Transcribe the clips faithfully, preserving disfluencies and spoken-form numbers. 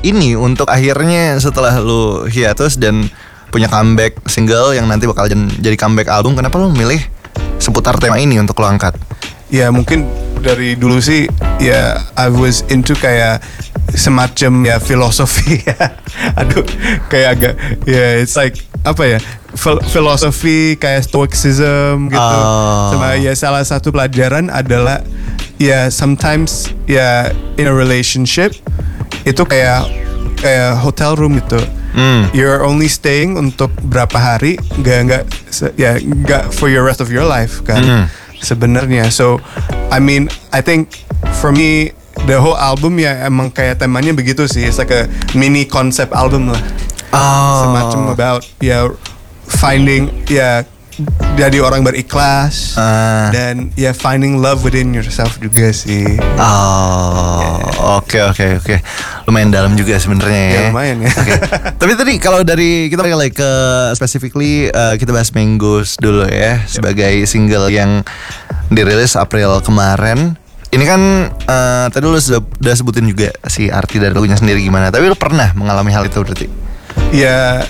ini untuk akhirnya setelah lu hiatus dan punya comeback single yang nanti bakal jadi comeback album, kenapa lu milih seputar tema ini untuk lo angkat? Ya mungkin dari dulu sih ya I was into kayak semacam ya filosofi ya. Aduh kayak agak ya yeah, it's like apa ya Fil- filosofi kayak stoicism gitu. Oh. Sama ya salah satu pelajaran adalah ya sometimes ya in a relationship itu kayak kayak hotel room gitu. Mm. You're only staying untuk berapa hari, nggak nggak ya nggak for your rest of your life kan. Mm. Sebenarnya, so I mean, I think for me the whole album ya emang kayak temanya begitu sih, it's like a mini concept album lah, oh. semacam about ya finding ya jadi orang berikhlas uh. dan ya finding love within yourself juga sih. Oh, oke oke oke, lumayan dalam juga sebenarnya ya. Ya lumayan ya. Okay. Tapi tadi kalau dari kita balik ke specifically uh, kita bahas Mangoes dulu ya, yep. sebagai single yang dirilis April kemarin. Ini kan uh, tadi lu sudah, sudah sebutin juga si arti dari lagunya sendiri gimana. Tapi lu pernah mengalami hal itu berarti? Ya.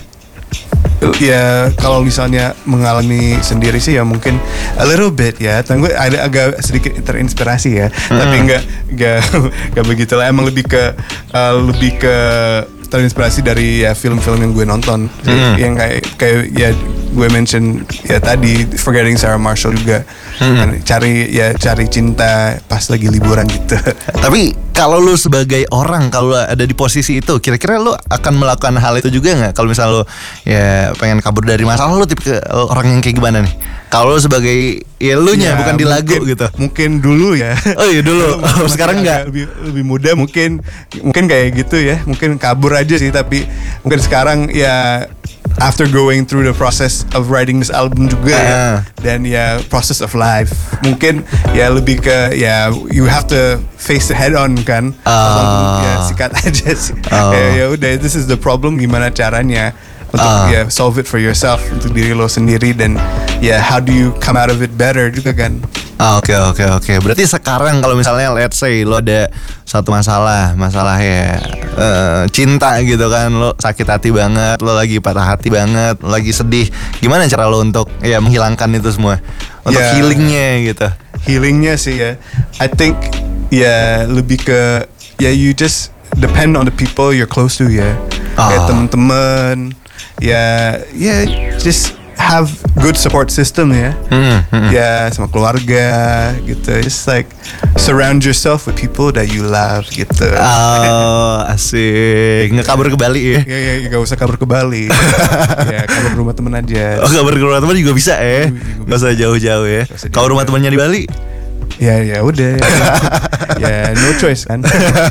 Ya kalau misalnya mengalami sendiri sih ya mungkin a little bit ya. Tunggu ada agak sedikit terinspirasi ya. Hmm. Tapi nggak nggak nggak begitulah. Emang lebih ke uh, lebih ke terinspirasi dari ya film-film yang gue nonton. Hmm. Yang kayak kayak ya gue mention ya tadi Forgetting Sarah Marshall juga. Hmm. Cari ya cari cinta pas lagi liburan gitu. Tapi kalau lu sebagai orang, kalau ada di posisi itu, kira-kira lu akan melakukan hal itu juga nggak? Kalau misal lu ya pengen kabur dari masalah, lu tipe orang yang kayak gimana nih? Kalau lu sebagai ya lu nya ya, bukan di lagu mungkin, gitu. Mungkin dulu ya. Oh iya dulu. Oh, sekarang nggak. Lebih lebih muda mungkin mungkin kayak gitu ya. Mungkin kabur aja sih, tapi mungkin sekarang ya after going through the process of writing this album juga uh. ya, dan ya process of life, mungkin ya lebih ke ya you have to face it head on kan. Uh. Ya sikat aja sih. Uh. Ya, ya udah, this is the problem, gimana caranya untuk uh. ya solve it for yourself, untuk diri lo sendiri, dan ya how do you come out of it better juga kan. Oke oke oke. Berarti sekarang kalau misalnya let's say lo ada satu masalah, masalah ya uh, cinta gitu kan, lo sakit hati banget, lo lagi patah hati banget, lo lagi sedih, gimana cara lo untuk ya menghilangkan itu semua, untuk yeah. healingnya gitu? Healingnya sih ya, I think ya lebih ke ya you just depend on the people you're close to ya, oh. kayak teman-teman, ya ya just have good support system ya, hmm, hmm. ya sama keluarga gitu. Just like surround yourself with people that you love gitu. Oh asik, nggak kabur ke Bali ya? Ya ya, nggak usah kabur ke Bali. Ya kabur ke rumah temen aja. Oh kabur ke rumah temen juga bisa ya? Nggak usah jauh-jauh ya. Kalau rumah temennya di Bali? Ya ya udah. Ya no choice kan.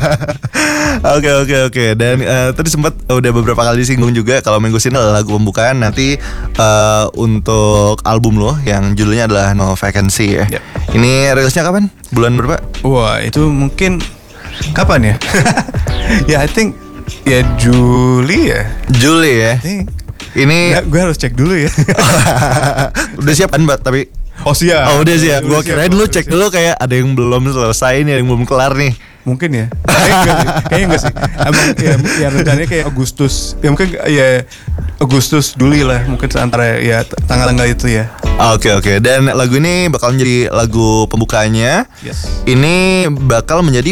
Oke oke oke. Dan uh, tadi sempat udah beberapa kali disinggung juga kalau Mangoes ini adalah lagu pembukaan nanti uh, untuk album lo yang judulnya adalah No Vacancy ya. Yep. Ini rilisnya kapan? Bulan berapa? Wah itu mungkin kapan ya? Ya I think ya Juli ya. Juli ya. I think. Ini gue harus cek dulu ya. Udah siap kan Mbak? Tapi oh siap. Oh udah siap. Gue kirain lu cek dulu kayak ada yang belum selesai nih, ada yang belum kelar nih. Mungkin ya. Kayaknya enggak sih. Emang ya, ya rencananya kayak Agustus. Ya mungkin ya Agustus dulu lah. Mungkin antara ya tanggal-tanggal itu ya. Oke okay, oke. Okay. Dan lagu ini bakal menjadi lagu pembukanya. Yes. Ini bakal menjadi